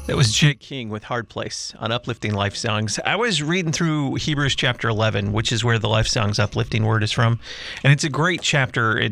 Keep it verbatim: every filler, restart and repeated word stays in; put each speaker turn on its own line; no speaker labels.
That was Jake King with Hard Place on Uplifting Life Songs. I was reading through Hebrews chapter eleven, which is where the Life Songs uplifting word is from. And it's a great chapter. It